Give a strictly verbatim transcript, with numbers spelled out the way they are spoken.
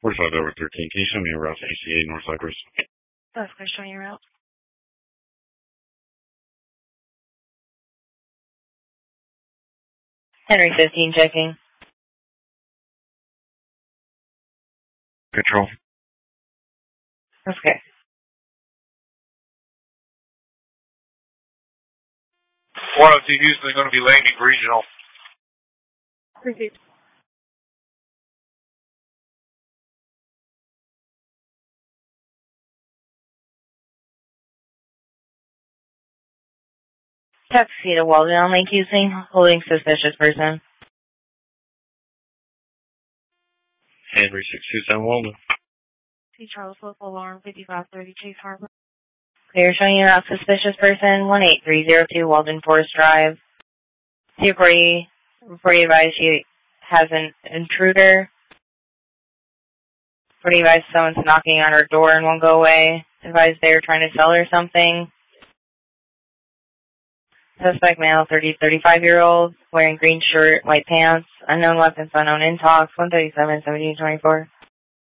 forty-five over thirteen. Can you show me a route to A C A North Cypress? That's good. Showing your route. Henry fifteen checking. Control. Okay. one oh two Houston is going to be landing regional. Received. Tuxedo Walden on Lake Houston, holding suspicious person. Henry six two seven Walden. C Charles local alarm fifty-five thirty Chase Harbor. Clear, showing you out suspicious person, one eight three zero two Walden Forest Drive. See before you, before you advise she has an intruder. Before you advise someone's knocking on her door and won't go away. Advise they're trying to sell her something. Suspect male, thirty to thirty-five year old, wearing green shirt, white pants, unknown weapons, unknown intox, one thirty-seven, seventeen twenty-four.